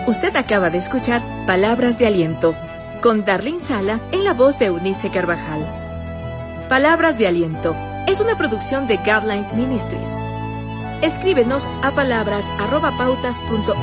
Usted acaba de escuchar Palabras de Aliento, con Darlene Sala en la voz de Eunice Carvajal. Palabras de Aliento es una producción de Guidelines Ministries. Escríbenos a palabras@pautas.org